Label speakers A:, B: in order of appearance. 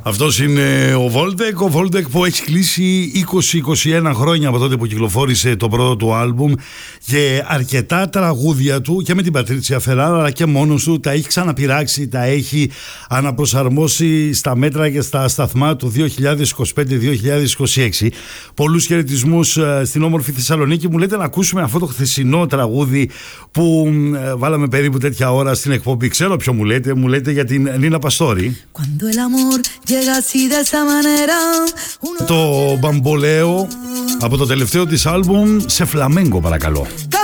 A: Αυτός είναι ο Voltek. Ο Voltek που έχει κλείσει 20-21 χρόνια από τότε που κυκλοφόρησε το πρώτο του άλμπουμ και αρκετά τραγούδια του και με την Πατρίτσια Φεράρα αλλά και μόνος του τα έχει ξαναπειράξει, τα έχει αναπροσαρμόσει στα μέτρα και στα σταθμά του 2025-2026. Πολλούς χαιρετισμούς στην όμορφη Θεσσαλονίκη. Μου λέτε να ακούσουμε αυτό το χθεσινό τραγούδι που βάλαμε περίπου τέτοια ώρα στην εκπομπή. Ξέρω ποιο μου λέτε για την Νίνα Παστόρη. Το Μπαμπολέο από το τελευταίο της άλμπουμ σε φλαμέγκο, παρακαλώ.